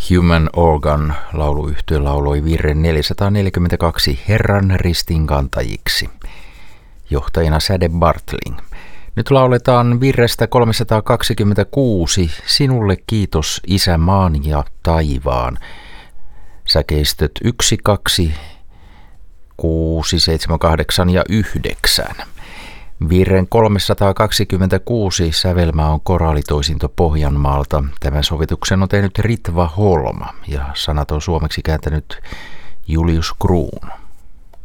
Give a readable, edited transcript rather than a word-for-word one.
Human Organ -lauluyhtye lauloi virren 442 Herran ristin kantajiksi. Johtajana Säde Bartling. Nyt lauletaan virrestä 326 Sinulle kiitos Isä maan ja taivaan. Säkeistöt 1, 2, 6, 7, 8 ja 9. Virren 326 sävelmä on koraalitoisinto Pohjanmaalta. Tämän sovituksen on tehnyt Ritva Holma ja sanat on suomeksi kääntänyt Julius Kruun.